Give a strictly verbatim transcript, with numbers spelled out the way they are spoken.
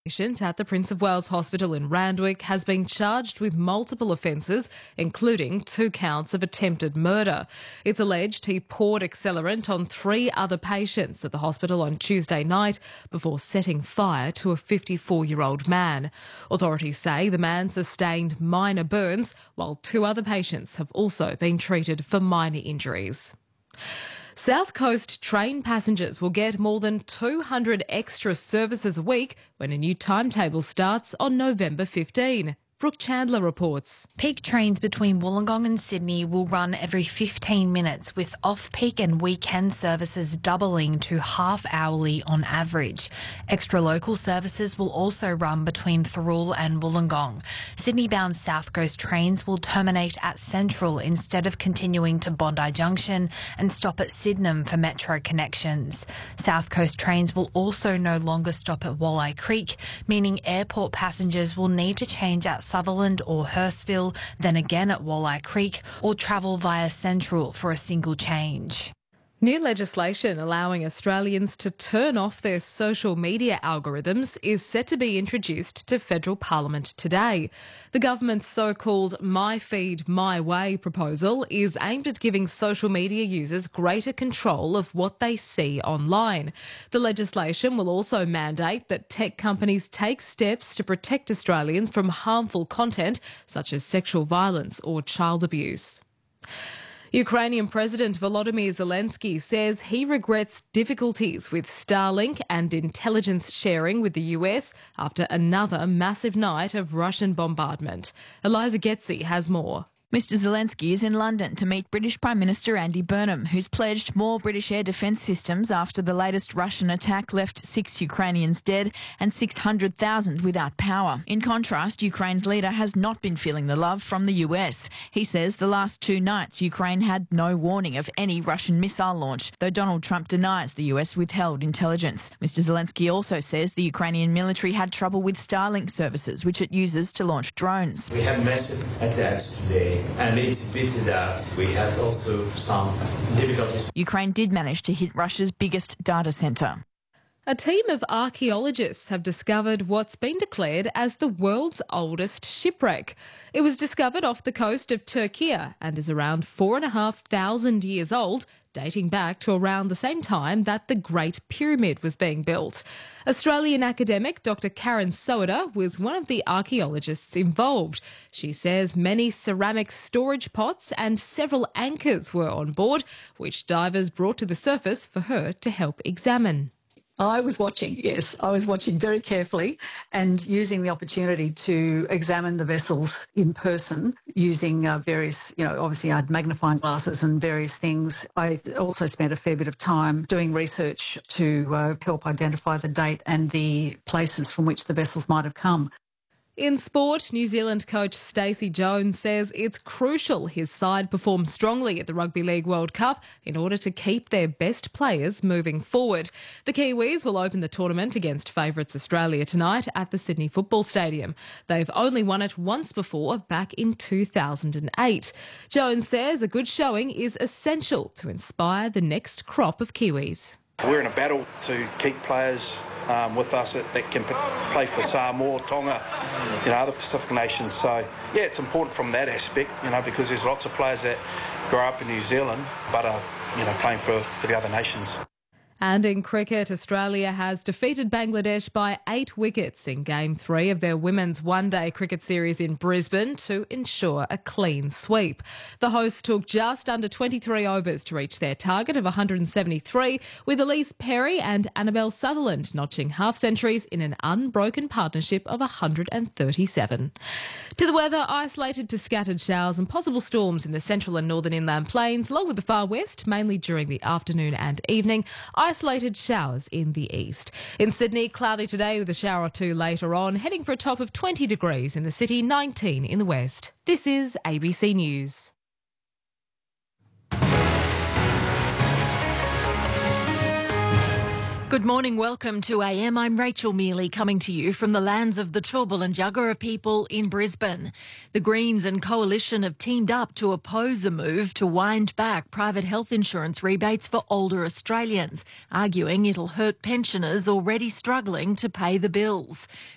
patient at the Prince of Wales Hospital in Randwick has been charged with multiple offences, including two counts of attempted murder. It's alleged he poured accelerant on three other patients at the hospital on Tuesday night before setting fire to a fifty-four-year-old man. Authorities say the man sustained minor burns, while two other patients have also been treated for minor injuries. South Coast train passengers will get more than two hundred extra services a week when a new timetable starts on November fifteenth. Brooke Chandler reports. Peak trains between Wollongong and Sydney will run every fifteen minutes, with off-peak and weekend services doubling to half-hourly on average. Extra local services will also run between Thirroul and Wollongong. Sydney-bound South Coast trains will terminate at Central instead of continuing to Bondi Junction and stop at Sydenham for metro connections. South Coast trains will also no longer stop at Walleye Creek, meaning airport passengers will need to change at Sutherland or Hurstville, then again at Walleye Creek, or travel via Central for a single change. New legislation allowing Australians to turn off their social media algorithms is set to be introduced to federal parliament today. The government's so-called My Feed, My Way proposal is aimed at giving social media users greater control of what they see online. The legislation will also mandate that tech companies take steps to protect Australians from harmful content such as sexual violence or child abuse. Ukrainian President Volodymyr Zelensky says he regrets difficulties with Starlink and intelligence sharing with the U S after another massive night of Russian bombardment. Eliza Getzi has more. Mister Zelensky is in London to meet British Prime Minister Andy Burnham, who's pledged more British air defence systems after the latest Russian attack left six Ukrainians dead and six hundred thousand without power. In contrast, Ukraine's leader has not been feeling the love from the U S. He says the last two nights Ukraine had no warning of any Russian missile launch, though Donald Trump denies the U S withheld intelligence. Mister Zelensky also says the Ukrainian military had trouble with Starlink services, which it uses to launch drones. We have massive attacks today. And it's pity that we had also some difficulties. Ukraine did manage to hit Russia's biggest data centre. A team of archaeologists have discovered what's been declared as the world's oldest shipwreck. It was discovered off the coast of Turkey and is around four and a half thousand years old, dating back to around the same time that the Great Pyramid was being built. Australian academic Doctor Karen Soder was one of the archaeologists involved. She says many ceramic storage pots and several anchors were on board, which divers brought to the surface for her to help examine. I was watching, yes, I was watching very carefully and using the opportunity to examine the vessels in person using uh, various, you know, obviously I had magnifying glasses and various things. I also spent a fair bit of time doing research to uh, help identify the date and the places from which the vessels might have come. In sport, New Zealand coach Stacey Jones says it's crucial his side perform strongly at the Rugby League World Cup in order to keep their best players moving forward. The Kiwis will open the tournament against favourites Australia tonight at the Sydney Football Stadium. They've only won it once before, back in two thousand eight. Jones says a good showing is essential to inspire the next crop of Kiwis. We're in a battle to keep players um, with us that, that can p- play for Samoa, Tonga, you know, other Pacific nations. So, yeah, it's important from that aspect, you know, because there's lots of players that grow up in New Zealand but are, you know, playing for, for the other nations. And in cricket, Australia has defeated Bangladesh by eight wickets in Game three of their women's one-day cricket series in Brisbane to ensure a clean sweep. The hosts took just under twenty-three overs to reach their target of one hundred seventy-three, with Elise Perry and Annabelle Sutherland notching half-centuries in an unbroken partnership of one hundred thirty-seven. To the weather, isolated to scattered showers and possible storms in the central and northern inland plains, along with the far west, mainly during the afternoon and evening. Isolated showers in the east. In Sydney, cloudy today with a shower or two later on, heading for a top of twenty degrees in the city, nineteen in the west. This is A B C News. Good morning, welcome to A M. I'm Rachel Mealy, coming to you from the lands of the Turrbal and Jagera people in Brisbane. The Greens and Coalition have teamed up to oppose a move to wind back private health insurance rebates for older Australians, arguing it'll hurt pensioners already struggling to pay the bills.